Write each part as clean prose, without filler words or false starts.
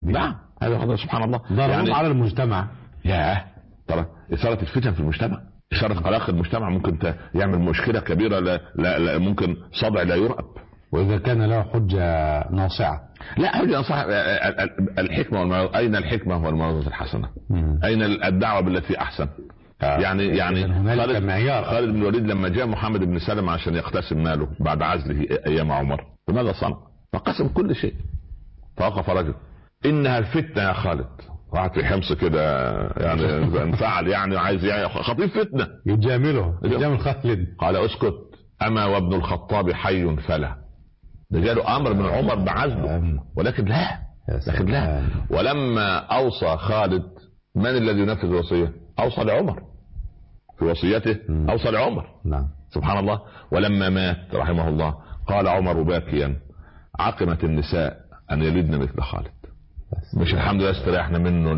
نعم هذا سبحان الله ضرر على المجتمع. ياه ترى إثارة الفتن في المجتمع، إثارة قلق المجتمع ممكن يعمل مشكلة كبيرة، لا ممكن صدع لا يرأب. وإذا كان له حجة ناصعة. لا حجة ناصعة. الحكمة أين الحكمة والموعظة الحسنة؟ أين الدعوة بالتي أحسن؟ يعني خالد بن الوليد لما جاء محمد بن سلمة عشان يقتسم ماله بعد عزله أيام عمر، فماذا صنع؟ فقسم كل شيء. فوقف رجل: إنها الفتنة يا خالد. واحد في حمص كده يعني انفعل، يعني عايز يعني خطيب فتنة يجامل خالد. قال: اسكت، أما وابن الخطاب حي فلا. ده جاله أمر من عمر بعزله، ولكن لا. ولما أوصى خالد، من الذي ينفذ الوصية؟ أوصى لعمر في وصيته، أوصى لعمر. نعم سبحان الله. ولما مات رحمه الله قال عمر باكيا: عقمت النساء أن يلدن مثل خالد. مش الحمد لله استريحنا منه،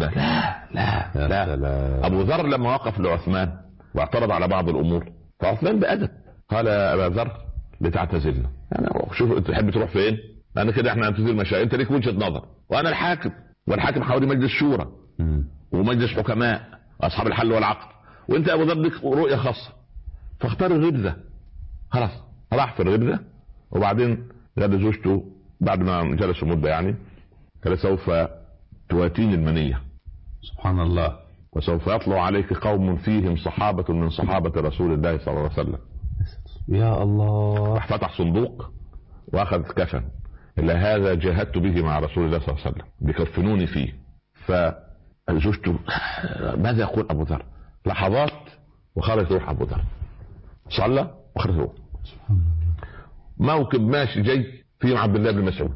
لا. أبو ذر لما وقف لعثمان واعترض على بعض الأمور، فعثمان بأدب قال: يا أبا ذر لتعتزلنا، يعني شوف انت تحب تروح فين؟ انا كده احنا هننتظر مشايخ، انت ليك وجهة نظر وانا الحاكم، والحاكم حوالي مجلس شورى ومجلس حكماء واصحاب الحل والعقد، وانت ابو ذر لك رؤية خاصة، فاختار الربذة. خلاص راح في الربذة. وبعدين جاب زوجته بعد ما جلسوا مدة، يعني قال: سوف تواتين المنية. سبحان الله. وسوف يطلع عليك قوم فيهم صحابة من صحابة رسول الله صلى الله عليه وسلم. يا الله. راح فتح صندوق واخذ كفن: إلا هذا جاهدت به مع رسول الله صلى الله عليه وسلم، بكفنوني فيه. فزوجته: ماذا يقول أبو ذر؟ لحظات وخرج روح أبو ذر، صلى وخرج روح. موكب ماشي جاي فيه عبد الله بن مسعود،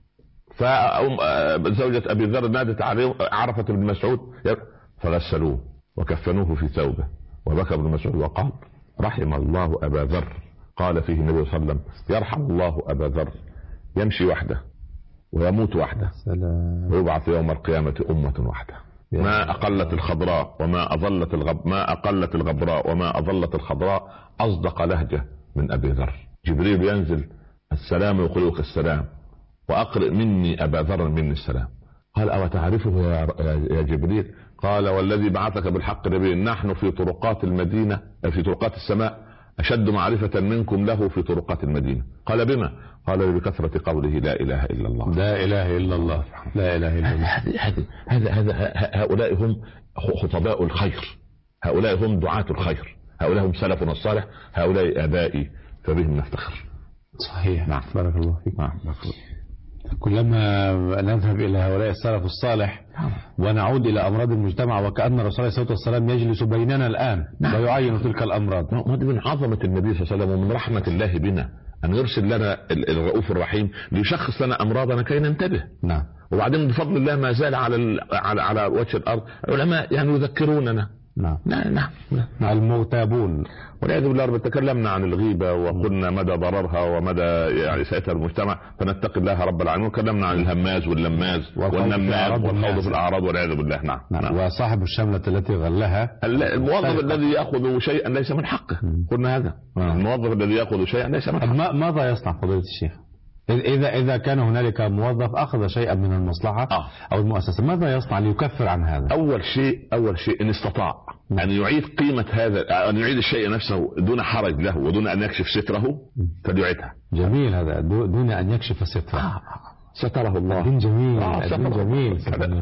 فزوجة أبي ذر نادت عليه، عرفت ابن مسعود، فغسلوه وكفنوه في ثوبه، وبكى ابن مسعود وقال: رحم الله أبا ذر. قال فيه النبي صلى الله عليه وسلم: يرحم الله أبا ذر، يمشي وحده ويموت وحده ويبعث يوم القيامة أمة وحده. ما أقلت الخضراء وما أظلت ما أقلت الغبراء وما أظلت الخضراء أصدق لهجة من أبي ذر. جبريل ينزل: السلام يقولك السلام، وأقرئ مني أبا ذر مني السلام. قال: أو تعرفه يا جبريل؟ قال: والذي بعثك بالحق نبي، نحن في طرقات المدينة، في طرقات السماء أشد معرفة منكم له في طرقات المدينة. قال: بما؟ قال: بكثرة قوله لا إله إلا الله. لا إله إلا الله، لا إله إلا الله. هذا هؤلاء هم خطباء الخير، هؤلاء هم دعاة الخير، هؤلاء هم سلفنا الصالح، هؤلاء آبائي فبهم نفتخر. صحيح. نعم. بارك الله فيك. نعم. كلما نذهب إلى هؤلاء السلف الصالح ونعود إلى أمراض المجتمع، وكأن الرسول عليه الصلاة والسلام يجلس بيننا الآن ويعين تلك الأمراض. هذا من عظمة النبي صلى الله عليه وسلم ومن رحمة الله بنا أن يرسل لنا الرؤوف الرحيم ليشخص لنا أمراضنا كي ننتبه. نعم. وبعدين بفضل الله ما زال على وجه الأرض علماء يعني يذكروننا. نعم. المغتابون والعياذ بالله. تكلمنا عن الغيبة وقلنا مدى ضررها ومدى يعني سيئة المجتمع، فنتقي الله رب العالمين. وكلمنا عن الهماز واللماز والنمام والخوض في الأعراض والعياذ بالله. نعم. وصاحب الشملة التي غلها الموظف الذي يأخذ شيئا ليس من حقه. قلنا هذا الموظف الذي يأخذ شيئا ليس من حقه. ماذا يصنع فضيلة الشيخ إذا كان هنالك موظف أخذ شيئا من المصلحة أو المؤسسة؟ ماذا يصنع ليكفر عن هذا؟ أول شيء إن استطاع أن يعيد قيمة هذا، أن يعيد الشيء نفسه دون حرج له ودون أن يكشف ستره، فليعيدها. جميل هذا، دون أن يكشف ستره. ستره الله. الدين جميل. جميل.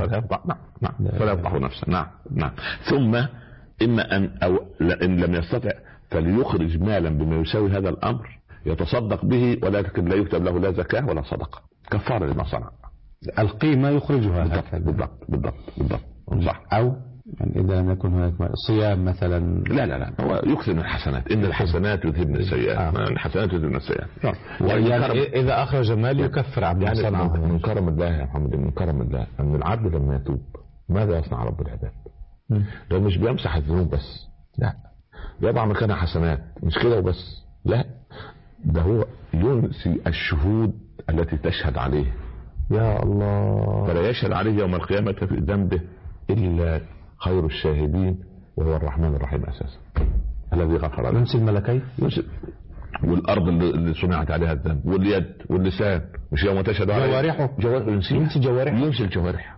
فلا يفضح نفسه. نعم. ثم إما إن لم يستطع فليخرج مالا بما يساوي هذا الأمر يتصدق به، ولكن لا يكتب له لا زكاة ولا صدقة، كفارة لما صنع. القيمة يخرجها. بالضبط. صح. أو يعني إذا لم يكن هناك صيام مثلا. لا هو يكثر من الحسنات، إن الحسنات يذهبن السيئات. الحسنات يذهبن السيئات. يعني إذا أخرج مال يكفر عن ما صنعه. من كرم الله يا محمد، من كرم الله أن العبد لما يتوب ماذا يصنع رب العباد؟ لو مش بيمسح الذنوب بس، لا، يضع مكانها حسنات، مش كده وبس، لا، ده هو ينسي الشهود التي تشهد عليه. يا الله. فلا يشهد عليه يوم القيامة في ذنبه إلا خير الشاهدين وهو الرحمن الرحيم أساسا الذي غفر له. ينسي الملكين، والأرض اللي صنعت عليها الذنب، واليد واللسان، مش يوم تشهد عليه جوارحه، ينسي الجوارح.